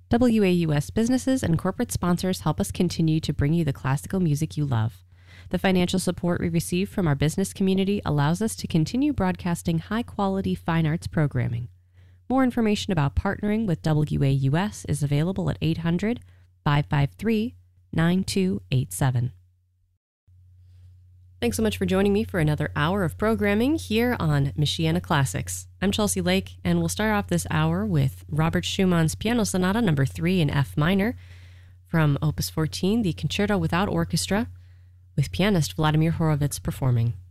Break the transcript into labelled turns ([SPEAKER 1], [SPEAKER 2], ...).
[SPEAKER 1] WAUS businesses and corporate sponsors help us continue to bring you the classical music you love. The financial support we receive from our business community allows us to continue broadcasting high-quality fine arts programming. More information about partnering with WAUS is available at 800-553-9287. Thanks so much for joining me for another hour of programming here on Michiana Classics. I'm Chelsea Lake, and we'll start off this hour with Robert Schumann's Piano Sonata No. 3 in F minor from Opus 14, the Concerto Without Orchestra, with pianist Vladimir Horowitz performing.